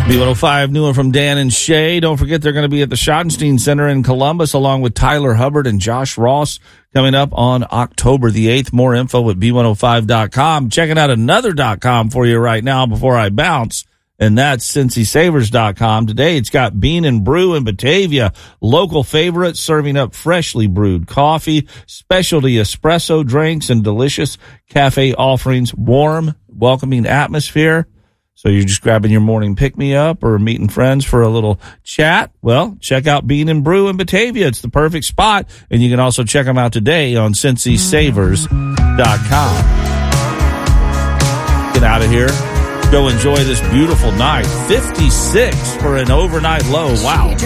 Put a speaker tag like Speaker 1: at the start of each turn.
Speaker 1: B105, new one from Dan and Shay. Don't forget they're going to be at the Schottenstein Center in Columbus along with Tyler Hubbard and Josh Ross coming up on October the 8th. More info at B105.com. Checking out another.com for you right now before I bounce, and that's CincySavers.com. Today it's got Bean and Brew in Batavia, local favorites serving up freshly brewed coffee, specialty espresso drinks, and delicious cafe offerings. Warm, welcoming atmosphere. So you're just grabbing your morning pick-me-up or meeting friends for a little chat? Well, check out Bean and Brew in Batavia. It's the perfect spot. And you can also check them out today on CincySavers.com. Get out of here. Go enjoy this beautiful night. 56 for an overnight low. Wow.